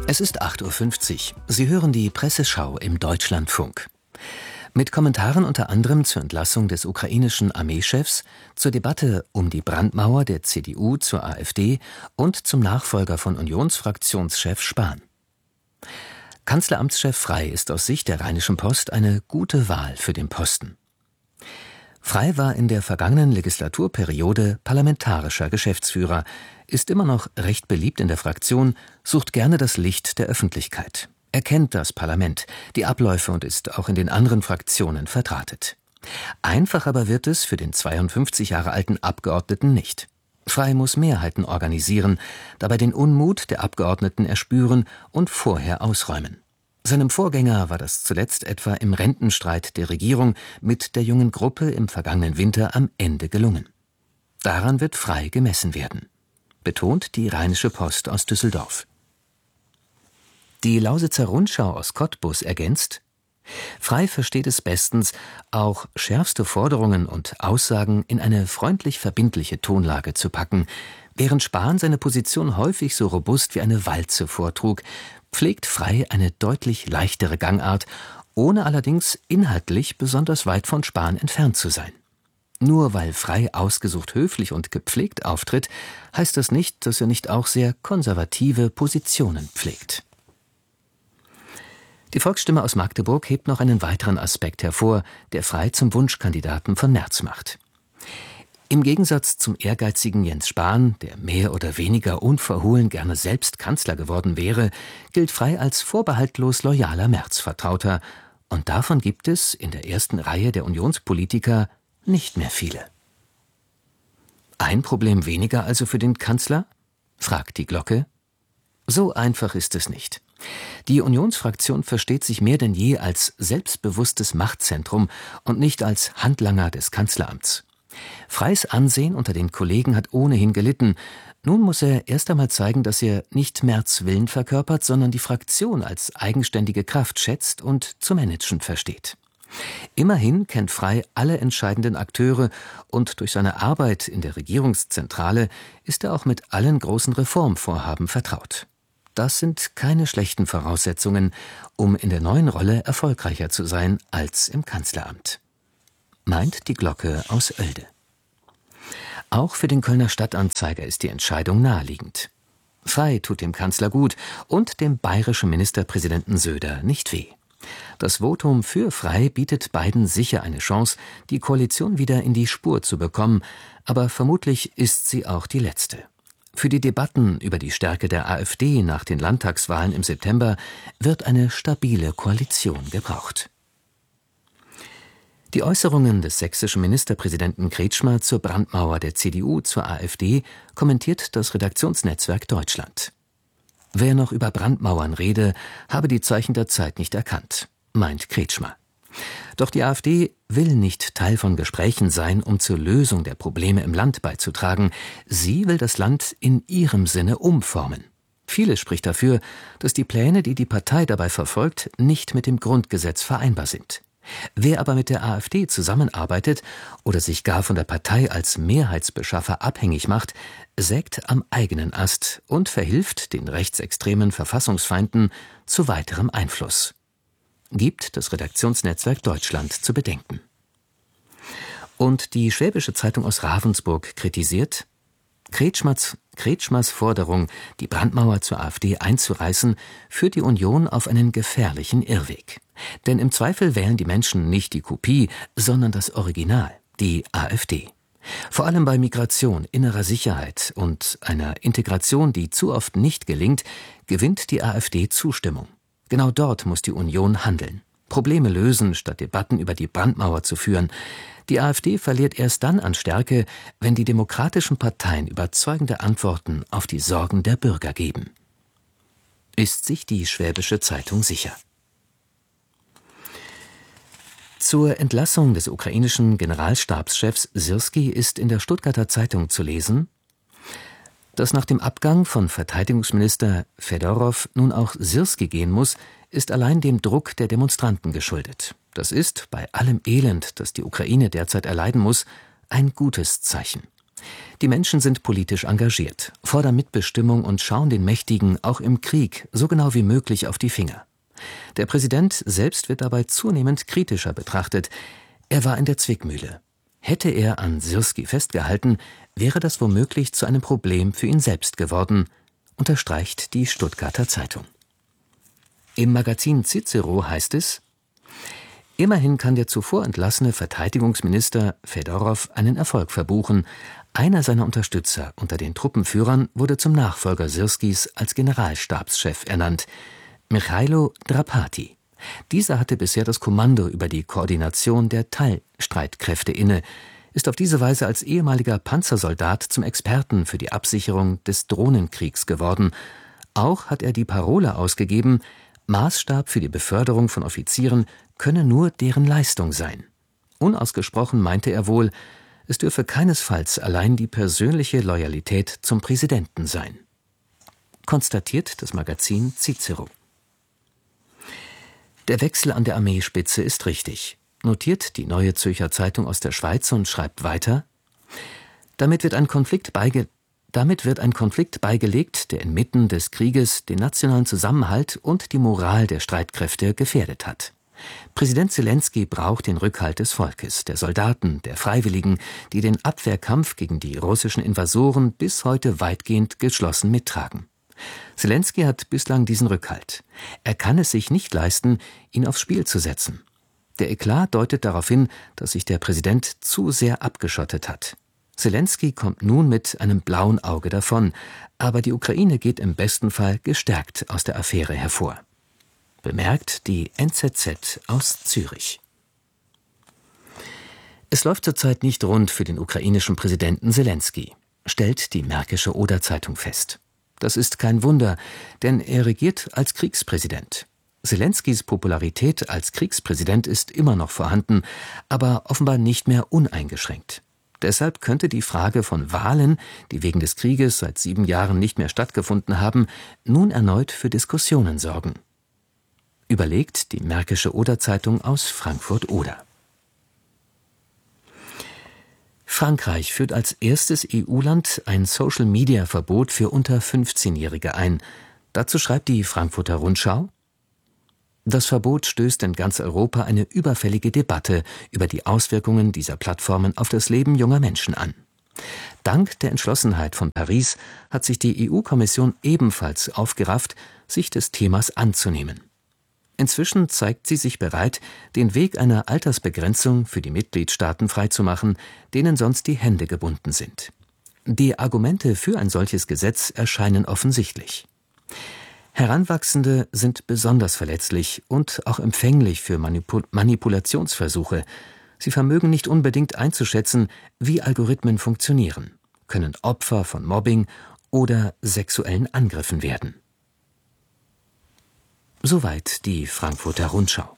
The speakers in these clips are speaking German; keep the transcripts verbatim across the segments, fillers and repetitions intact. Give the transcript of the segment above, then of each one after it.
Es ist acht Uhr fünfzig. Sie hören die Presseschau im Deutschlandfunk. Mit Kommentaren unter anderem zur Entlassung des ukrainischen Armeechefs, zur Debatte um die Brandmauer der C D U zur AfD und zum Nachfolger von Unionsfraktionschef Spahn. Kanzleramtschef Frey ist aus Sicht der Rheinischen Post eine gute Wahl für den Posten. Frey war in der vergangenen Legislaturperiode parlamentarischer Geschäftsführer, ist immer noch recht beliebt in der Fraktion, sucht gerne das Licht der Öffentlichkeit. Er kennt das Parlament, die Abläufe und ist auch in den anderen Fraktionen verdrahtet. Einfach aber wird es für den zweiundfünfzig Jahre alten Abgeordneten nicht. Frey muss Mehrheiten organisieren, dabei den Unmut der Abgeordneten erspüren und vorher ausräumen. Seinem Vorgänger war das zuletzt etwa im Rentenstreit der Regierung mit der Jungen Gruppe im vergangenen Winter am Ende gelungen. Daran wird Frey gemessen werden, betont die Rheinische Post aus Düsseldorf. Die Lausitzer Rundschau aus Cottbus ergänzt: Frey versteht es bestens, auch schärfste Forderungen und Aussagen in eine freundlich verbindliche Tonlage zu packen, während Spahn seine Position häufig so robust wie eine Walze vortrug, pflegt Frey eine deutlich leichtere Gangart, ohne allerdings inhaltlich besonders weit von Spahn entfernt zu sein. Nur weil Frey ausgesucht höflich und gepflegt auftritt, heißt das nicht, dass er nicht auch sehr konservative Positionen pflegt. Die Volksstimme aus Magdeburg hebt noch einen weiteren Aspekt hervor, der Frey zum Wunschkandidaten von Merz macht. Im Gegensatz zum ehrgeizigen Jens Spahn, der mehr oder weniger unverhohlen gerne selbst Kanzler geworden wäre, gilt Frey als vorbehaltlos loyaler Merz-Vertrauter. Und davon gibt es in der ersten Reihe der Unionspolitiker nicht mehr viele. Ein Problem weniger also für den Kanzler? Fragt die Glocke. So einfach ist es nicht. Die Unionsfraktion versteht sich mehr denn je als selbstbewusstes Machtzentrum und nicht als Handlanger des Kanzleramts. Freys Ansehen unter den Kollegen hat ohnehin gelitten. Nun muss er erst einmal zeigen, dass er nicht Merz' Willen verkörpert, sondern die Fraktion als eigenständige Kraft schätzt und zu managen versteht. Immerhin kennt Frey alle entscheidenden Akteure und durch seine Arbeit in der Regierungszentrale ist er auch mit allen großen Reformvorhaben vertraut. Das sind keine schlechten Voraussetzungen, um in der neuen Rolle erfolgreicher zu sein als im Kanzleramt, meint die Glocke aus Oelde. Auch für den Kölner Stadtanzeiger ist die Entscheidung naheliegend. Frey tut dem Kanzler gut und dem bayerischen Ministerpräsidenten Söder nicht weh. Das Votum für Frey bietet beiden sicher eine Chance, die Koalition wieder in die Spur zu bekommen, aber vermutlich ist sie auch die letzte. Für die Debatten über die Stärke der AfD nach den Landtagswahlen im September wird eine stabile Koalition gebraucht. Die Äußerungen des sächsischen Ministerpräsidenten Kretschmer zur Brandmauer der C D U zur AfD kommentiert das Redaktionsnetzwerk Deutschland. Wer noch über Brandmauern rede, habe die Zeichen der Zeit nicht erkannt, meint Kretschmer. Doch die AfD will nicht Teil von Gesprächen sein, um zur Lösung der Probleme im Land beizutragen. Sie will das Land in ihrem Sinne umformen. Vieles spricht dafür, dass die Pläne, die die Partei dabei verfolgt, nicht mit dem Grundgesetz vereinbar sind. Wer aber mit der AfD zusammenarbeitet oder sich gar von der Partei als Mehrheitsbeschaffer abhängig macht, sägt am eigenen Ast und verhilft den rechtsextremen Verfassungsfeinden zu weiterem Einfluss. Gibt das Redaktionsnetzwerk Deutschland zu bedenken. Und die Schwäbische Zeitung aus Ravensburg kritisiert: Kretschmers, Kretschmers Forderung, die Brandmauer zur AfD einzureißen, führt die Union auf einen gefährlichen Irrweg. Denn im Zweifel wählen die Menschen nicht die Kopie, sondern das Original, die AfD. Vor allem bei Migration, innerer Sicherheit und einer Integration, die zu oft nicht gelingt, gewinnt die AfD Zustimmung. Genau dort muss die Union handeln. Probleme lösen, statt Debatten über die Brandmauer zu führen. Die AfD verliert erst dann an Stärke, wenn die demokratischen Parteien überzeugende Antworten auf die Sorgen der Bürger geben. Ist sich die Schwäbische Zeitung sicher. Zur Entlassung des ukrainischen Generalstabschefs Syrskij ist in der Stuttgarter Zeitung zu lesen: Dass nach dem Abgang von Verteidigungsminister Fedorow nun auch Syrskij gehen muss, ist allein dem Druck der Demonstranten geschuldet. Das ist, bei allem Elend, das die Ukraine derzeit erleiden muss, ein gutes Zeichen. Die Menschen sind politisch engagiert, fordern Mitbestimmung und schauen den Mächtigen auch im Krieg so genau wie möglich auf die Finger. Der Präsident selbst wird dabei zunehmend kritischer betrachtet. Er war in der Zwickmühle. Hätte er an Sirski festgehalten, wäre das womöglich zu einem Problem für ihn selbst geworden, unterstreicht die Stuttgarter Zeitung. Im Magazin Cicero heißt es: Immerhin kann der zuvor entlassene Verteidigungsminister Fedorow einen Erfolg verbuchen. Einer seiner Unterstützer unter den Truppenführern wurde zum Nachfolger Sirskis als Generalstabschef ernannt, Michailo Drapati. Dieser hatte bisher das Kommando über die Koordination der Teilstreitkräfte inne, ist auf diese Weise als ehemaliger Panzersoldat zum Experten für die Absicherung des Drohnenkriegs geworden. Auch hat er die Parole ausgegeben, Maßstab für die Beförderung von Offizieren könne nur deren Leistung sein. Unausgesprochen meinte er wohl, es dürfe keinesfalls allein die persönliche Loyalität zum Präsidenten sein. Konstatiert das Magazin Cicero. Der Wechsel an der Armeespitze ist richtig, notiert die Neue Zürcher Zeitung aus der Schweiz und schreibt weiter: Damit wird ein Konflikt beige Damit wird ein Konflikt beigelegt, der inmitten des Krieges den nationalen Zusammenhalt und die Moral der Streitkräfte gefährdet hat. Präsident Selenskyj braucht den Rückhalt des Volkes, der Soldaten, der Freiwilligen, die den Abwehrkampf gegen die russischen Invasoren bis heute weitgehend geschlossen mittragen. Selenskyj hat bislang diesen Rückhalt. Er kann es sich nicht leisten, ihn aufs Spiel zu setzen. Der Eklat deutet darauf hin, dass sich der Präsident zu sehr abgeschottet hat. Selenskyj kommt nun mit einem blauen Auge davon, aber die Ukraine geht im besten Fall gestärkt aus der Affäre hervor. Bemerkt die N Z Z aus Zürich. Es läuft zurzeit nicht rund für den ukrainischen Präsidenten Selenskyj, stellt die Märkische Oder-Zeitung fest. Das ist kein Wunder, denn er regiert als Kriegspräsident. Selenskys Popularität als Kriegspräsident ist immer noch vorhanden, aber offenbar nicht mehr uneingeschränkt. Deshalb könnte die Frage von Wahlen, die wegen des Krieges seit sieben Jahren nicht mehr stattgefunden haben, nun erneut für Diskussionen sorgen. Überlegt die Märkische Oder-Zeitung aus Frankfurt-Oder. Frankreich führt als erstes E U-Land ein Social-Media-Verbot für unter fünfzehnjährige ein. Dazu schreibt die Frankfurter Rundschau: Das Verbot stößt in ganz Europa eine überfällige Debatte über die Auswirkungen dieser Plattformen auf das Leben junger Menschen an. Dank der Entschlossenheit von Paris hat sich die E U-Kommission ebenfalls aufgerafft, sich des Themas anzunehmen. Inzwischen zeigt sie sich bereit, den Weg einer Altersbegrenzung für die Mitgliedstaaten freizumachen, denen sonst die Hände gebunden sind. Die Argumente für ein solches Gesetz erscheinen offensichtlich. Heranwachsende sind besonders verletzlich und auch empfänglich für Manipul- Manipulationsversuche. Sie vermögen nicht unbedingt einzuschätzen, wie Algorithmen funktionieren, können Opfer von Mobbing oder sexuellen Angriffen werden. Soweit die Frankfurter Rundschau.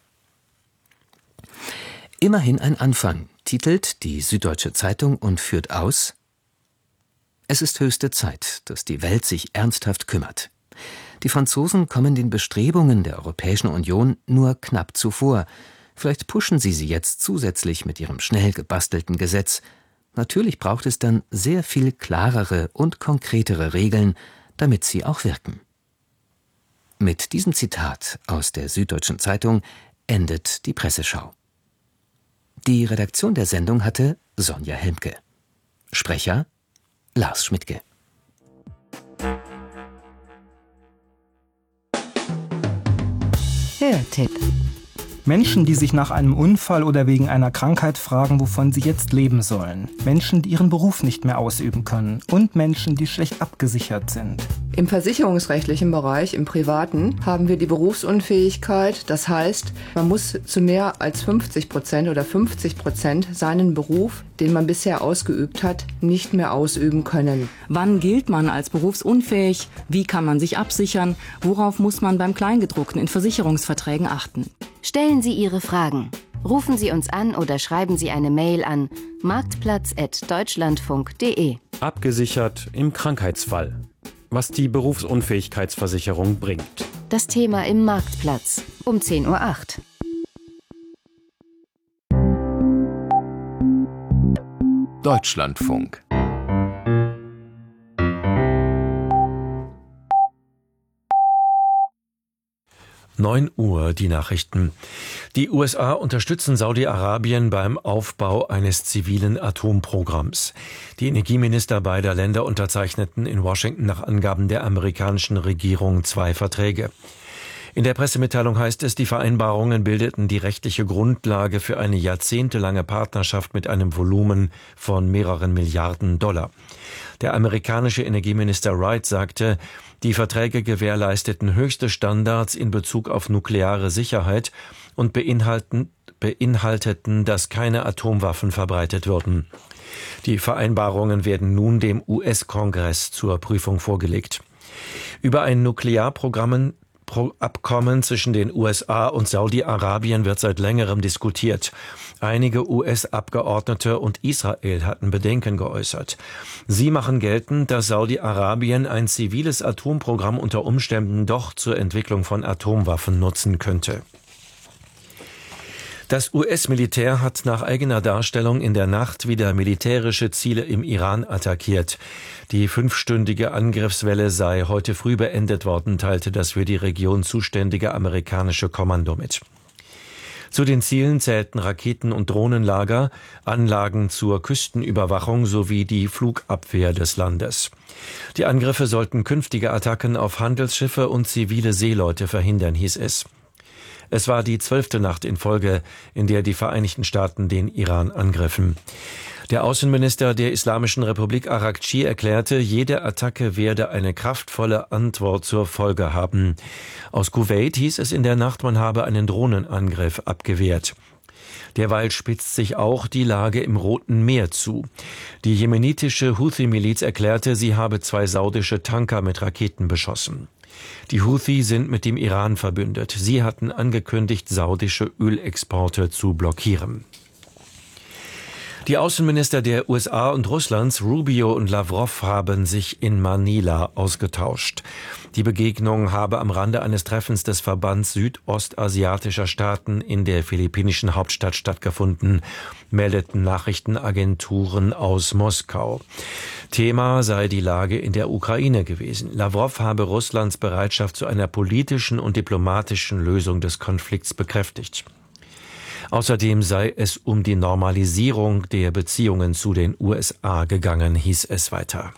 Immerhin ein Anfang, titelt die Süddeutsche Zeitung und führt aus: Es ist höchste Zeit, dass die Welt sich ernsthaft kümmert. Die Franzosen kommen den Bestrebungen der Europäischen Union nur knapp zuvor. Vielleicht pushen sie sie jetzt zusätzlich mit ihrem schnell gebastelten Gesetz. Natürlich braucht es dann sehr viel klarere und konkretere Regeln, damit sie auch wirken. Mit diesem Zitat aus der Süddeutschen Zeitung endet die Presseschau. Die Redaktion der Sendung hatte Sonja Helmke. Sprecher Lars Schmidtke. Hörtipp. Menschen, die sich nach einem Unfall oder wegen einer Krankheit fragen, wovon sie jetzt leben sollen. Menschen, die ihren Beruf nicht mehr ausüben können. Und Menschen, die schlecht abgesichert sind. Im versicherungsrechtlichen Bereich, im Privaten, haben wir die Berufsunfähigkeit. Das heißt, man muss zu mehr als fünfzig Prozent oder fünfzig Prozent seinen Beruf, den man bisher ausgeübt hat, nicht mehr ausüben können. Wann gilt man als berufsunfähig? Wie kann man sich absichern? Worauf muss man beim Kleingedruckten in Versicherungsverträgen achten? Stellen Sie Ihre Fragen. Rufen Sie uns an oder schreiben Sie eine Mail an marktplatz at deutschlandfunk punkt de. Abgesichert im Krankheitsfall. Was die Berufsunfähigkeitsversicherung bringt. Das Thema im Marktplatz um zehn Uhr acht. Deutschlandfunk. neun Uhr, die Nachrichten. Die U S A unterstützen Saudi-Arabien beim Aufbau eines zivilen Atomprogramms. Die Energieminister beider Länder unterzeichneten in Washington nach Angaben der amerikanischen Regierung zwei Verträge. In der Pressemitteilung heißt es, die Vereinbarungen bildeten die rechtliche Grundlage für eine jahrzehntelange Partnerschaft mit einem Volumen von mehreren Milliarden Dollar. Der amerikanische Energieminister Wright sagte, die Verträge gewährleisteten höchste Standards in Bezug auf nukleare Sicherheit und beinhalten, beinhalteten, dass keine Atomwaffen verbreitet würden. Die Vereinbarungen werden nun dem U S-Kongress zur Prüfung vorgelegt. Über ein Nuklearprogramm Abkommen zwischen den U S A und Saudi-Arabien wird seit längerem diskutiert. Einige U S-Abgeordnete und Israel hatten Bedenken geäußert. Sie machen geltend, dass Saudi-Arabien ein ziviles Atomprogramm unter Umständen doch zur Entwicklung von Atomwaffen nutzen könnte. Das U S-Militär hat nach eigener Darstellung in der Nacht wieder militärische Ziele im Iran attackiert. Die fünfstündige Angriffswelle sei heute früh beendet worden, teilte das für die Region zuständige amerikanische Kommando mit. Zu den Zielen zählten Raketen- und Drohnenlager, Anlagen zur Küstenüberwachung sowie die Flugabwehr des Landes. Die Angriffe sollten künftige Attacken auf Handelsschiffe und zivile Seeleute verhindern, hieß es. Es war die zwölfte Nacht in Folge, in der die Vereinigten Staaten den Iran angriffen. Der Außenminister der Islamischen Republik Araghchi erklärte, jede Attacke werde eine kraftvolle Antwort zur Folge haben. Aus Kuwait hieß es in der Nacht, man habe einen Drohnenangriff abgewehrt. Derweil spitzt sich auch die Lage im Roten Meer zu. Die jemenitische Houthi-Miliz erklärte, sie habe zwei saudische Tanker mit Raketen beschossen. Die Houthi sind mit dem Iran verbündet. Sie hatten angekündigt, saudische Ölexporte zu blockieren. Die Außenminister der U S A und Russlands, Rubio und Lavrov, haben sich in Manila ausgetauscht. Die Begegnung habe am Rande eines Treffens des Verbands südostasiatischer Staaten in der philippinischen Hauptstadt stattgefunden, meldeten Nachrichtenagenturen aus Moskau. Thema sei die Lage in der Ukraine gewesen. Lavrov habe Russlands Bereitschaft zu einer politischen und diplomatischen Lösung des Konflikts bekräftigt. Außerdem sei es um die Normalisierung der Beziehungen zu den U S A gegangen, hieß es weiter.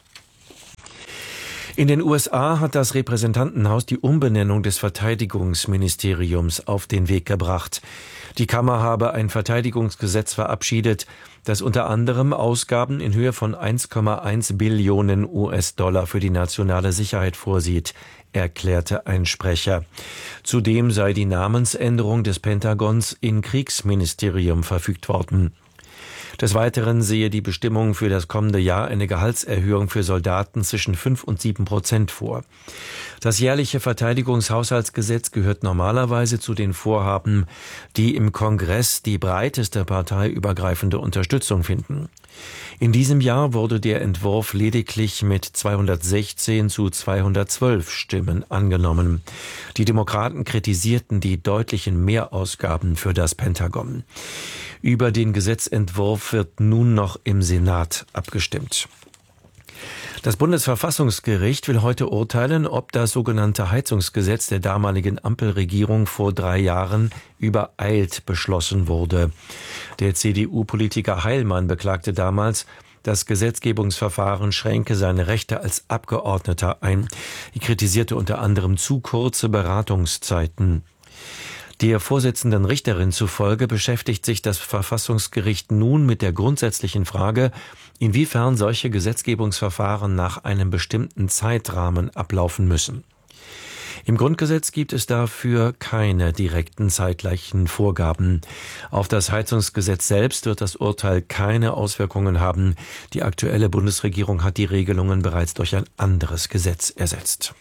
In den U S A hat das Repräsentantenhaus die Umbenennung des Verteidigungsministeriums auf den Weg gebracht. Die Kammer habe ein Verteidigungsgesetz verabschiedet, das unter anderem Ausgaben in Höhe von eins Komma eins Billionen U S-Dollar für die nationale Sicherheit vorsieht, erklärte ein Sprecher. Zudem sei die Namensänderung des Pentagons in Kriegsministerium verfügt worden. Des Weiteren sehe die Bestimmung für das kommende Jahr eine Gehaltserhöhung für Soldaten zwischen fünf und sieben Prozent vor. Das jährliche Verteidigungshaushaltsgesetz gehört normalerweise zu den Vorhaben, die im Kongress die breiteste parteiübergreifende Unterstützung finden. In diesem Jahr wurde der Entwurf lediglich mit zweihundertsechzehn zu zweihundertzwölf Stimmen angenommen. Die Demokraten kritisierten die deutlichen Mehrausgaben für das Pentagon. Über den Gesetzentwurf wird nun noch im Senat abgestimmt. Das Bundesverfassungsgericht will heute urteilen, ob das sogenannte Heizungsgesetz der damaligen Ampelregierung vor drei Jahren übereilt beschlossen wurde. Der C D U-Politiker Heilmann beklagte damals, das Gesetzgebungsverfahren schränke seine Rechte als Abgeordneter ein. Er kritisierte unter anderem zu kurze Beratungszeiten. Der Vorsitzenden Richterin zufolge beschäftigt sich das Verfassungsgericht nun mit der grundsätzlichen Frage, inwiefern solche Gesetzgebungsverfahren nach einem bestimmten Zeitrahmen ablaufen müssen. Im Grundgesetz gibt es dafür keine direkten zeitlichen Vorgaben. Auf das Heizungsgesetz selbst wird das Urteil keine Auswirkungen haben. Die aktuelle Bundesregierung hat die Regelungen bereits durch ein anderes Gesetz ersetzt.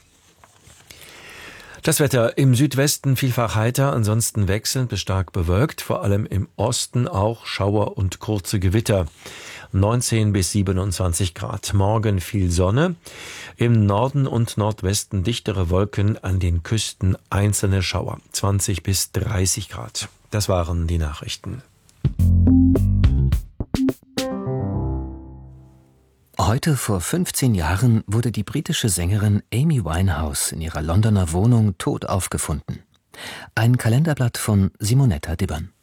Das Wetter im Südwesten vielfach heiter, ansonsten wechselnd bis stark bewölkt, vor allem im Osten auch Schauer und kurze Gewitter. neunzehn bis siebenundzwanzig Grad. Morgen viel Sonne, im Norden und Nordwesten dichtere Wolken, an den Küsten einzelne Schauer. zwanzig bis dreißig Grad. Das waren die Nachrichten. Heute vor fünfzehn Jahren wurde die britische Sängerin Amy Winehouse in ihrer Londoner Wohnung tot aufgefunden. Ein Kalenderblatt von Simonetta Dibbern.